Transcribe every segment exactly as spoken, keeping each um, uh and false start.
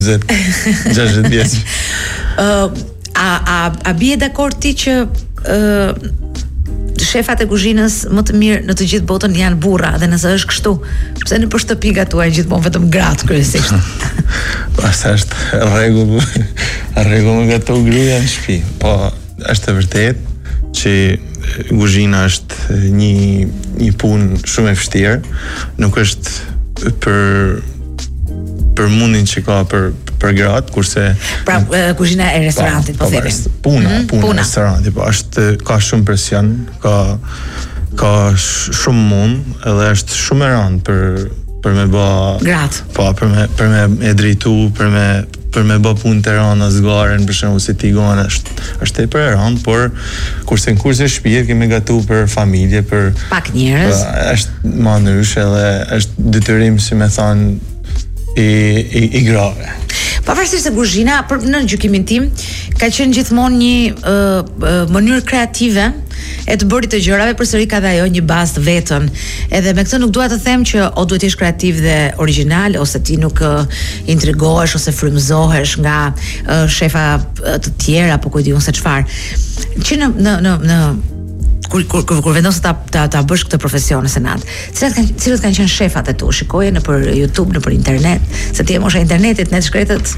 gjashtëdhjetë vjeç. Uh, a a a bie dakord ti që uh, shefat e kuzhinës më të mirë në të gjithë botën janë burra, dhe nëse është kështu, pse në për shtëpi gatuaj gjithmonë vetëm gratë kryesisht? Pastaj është rregull, rregull me gatu gruaja në shtëpi. Po, është e vërtetë që kuzhina është një një punë shumë e vështirë, nuk është për për mundin që ka për për gratë, kurse pra kuzhina e restorantit po themi. Puna, mm-hmm, puna, puna e restorantit, po është ka shumë presion, ka ka shumë mund, edhe është shumë e rëndë për për me bë gratë. Po, për me për me e drejtu, për me për me bë punë të rënda zgaren, për shembull si ti gone, është është tepër e rëndë, por kurse në kurse shtëpie kemi gatu për familje, për pak njerëz. Është më ndryshe edhe është detyrim, si më thon, i i, i grave. Pavarësisht se kuzhina, për në gjykimin tim, ka qenë gjithmonë një uh, uh, mënyrë kreative e të bërit të gjërave, përsëri ka dhe ajo një bazë të vetën. Edhe me këtë nuk dua të them që o duhet jesh kreativ dhe original, ose ti nuk uh, intrigohesh ose frymëzohesh nga uh, shefa uh, të tjerë apo kujt diun se çfarë. Që në në në, në kur kur kur, kur vendos ta ta, ta bësh këtë profesion në senat. Cilat kanë cilët kanë qenë shefat e tu? Shikoje në për YouTube, në për internet, se ti e mosha internetit, net shkretët.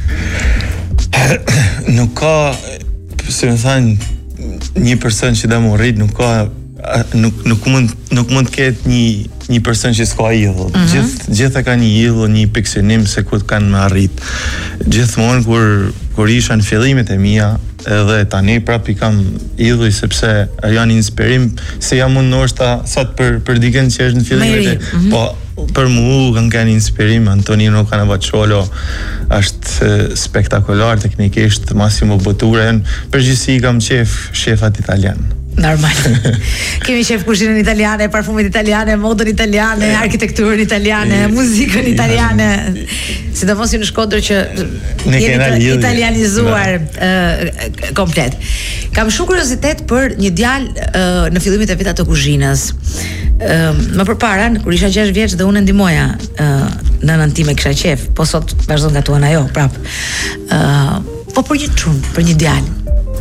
Nuk ka, si më thënë, një person që da më rrit, nuk ka nuk nuk mund nuk mund të ketë një një person që s'ka idhull. Mm-hmm. Gjithë gjithë ka një idhull, një piksionim se ku të kanë më arrit. Gjithmonë kur kur isha në fillimet e mia, edhe tani prap i kam idhuj sepse janë inspirim, se jam unë ndoshta sot për për dikën që është në fillimet e, mm-hmm, po për mua kanë kanë inspirim Antonino Cannavacciolo, është spektakolar teknikisht, Massimo Bottura, përgjithësi kam qef shefat italian. Normal. Kemi qef kuzhinën italiane, parfumet italiane, modën italiane, arkitekturën italiane, muzikën italiane. Sidomos në Shkodër që jeni italianizuar uh, komplet. Kam shumë kuriozitet për një djalë uh, në fillimet e vitit të kuzhinës. Uh, më përpara, kur isha gjashtë vjeç dhe unë ndihmoja uh, nënën time, kisha qef, po sot vazhdon gatuan ajo, prap. Uh, po për një çun, për një djalë.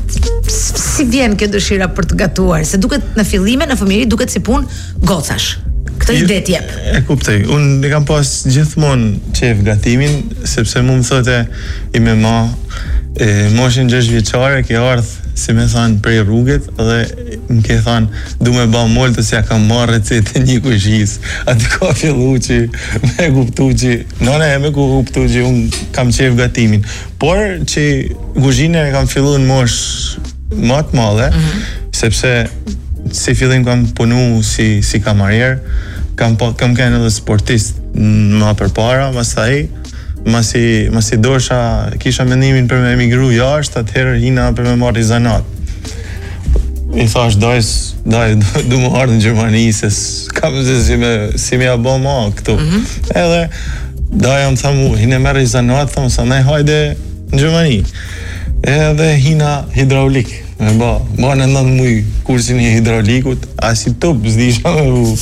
Si vjen kjo dëshira për të gatuar? Se duket në fillime, në fëmijëri duket si punë gocash. Këtë ide t'jep. E kuptoj. Unë e kam pas gjithmonë qef gatimin, sepse mu më thote i me ma, e, moshin gjashtë vjeçare, ke ardhë, si me thanë, prej rrugët, dhe më ke thanë, du me ba moltë, se ja kam marrë recetë një kuzhis. Atë ka fillu që me kuptu që, nëne e me kuptu që unë kam qef gatimin. Por që kuzhine e kam fillu në mosh më të madhe, mm-hmm, sepse si fillim kam punu si, si kamarier, kam, kam kënë edhe sportist më përpara, masaj, masi, masi dosha, kisha mendimin për me emigru jashtë, atëherë hina për me marrë i zanat. I thash, daj, daj, du më ardhë në Gjermani, se kam se si me, si me abo ma këtu. Mm-hmm. Edhe, daj, jam thamu, hine merë i zanat, thamu, sa ne hajde në Gjermani. Edhe hina hidraulik, me ba, ba në nëndë muj kursin i hidraulikut, as i top, zdi isha me u.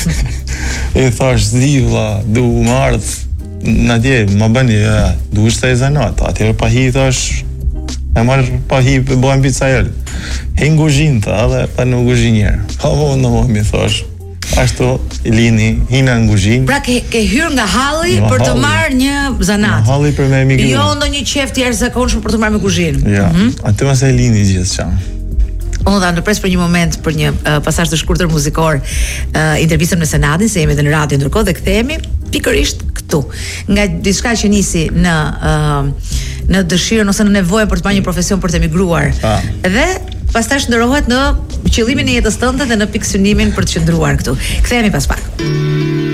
I thash, zdi, vla, du më ardhë, në dje, më bëni, ja, du është e zanat, atërë pa hi, thash, e marrë pa hi, bëjmë pizzajel. Hinë guzhin, tha, dhe pa në guzhinjerë. Pa po, në më mi thash, ashtu, i lini, hina në guzhin. Pra, ke, ke hyrë nga halli për halli, të marrë një zanat. Nga halli për me emigru. Jo, ndo një qef tjerë zakonshëm për të marrë me guzhin. Ja, mm-hmm, atë mas e lini gjithë qanë. Unë dha në pres për një moment për një uh, pasazh të shkurtër muzikor, uh, intervistën në Senatin, se jemi edhe në radio ndërkohë, dhe kthehemi pikërisht këtu. Nga diçka që nisi në uh, në dëshirën ose në nevojën për të marrë një profesion për të emigruar. Ah. Dhe pastaj ndërrohet në qëllimin e jetës tënde dhe në pikësynimin për të qëndruar këtu. Kthehemi pas pak.